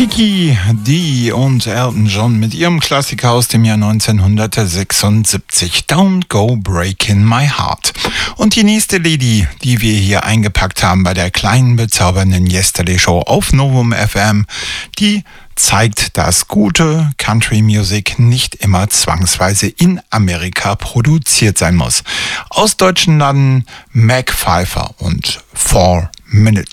Kiki Dee und Elton John mit ihrem Klassiker aus dem Jahr 1976, Don't Go Breaking My Heart. Und die nächste Lady, die wir hier eingepackt haben bei der kleinen bezaubernden Yesterday Show auf Novum FM, die zeigt, dass gute Country Music nicht immer zwangsweise in Amerika produziert sein muss. Aus deutschen Landen Mac Pfeiffer und 4 Minutes.